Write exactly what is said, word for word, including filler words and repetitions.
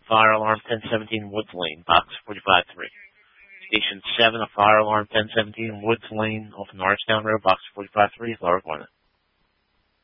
fire alarm ten seventeen Woods Lane, box forty-five three. Station seven, a fire alarm ten seventeen Woods Lane off Norristown Road, box forty-five three, Lower Gwinnett.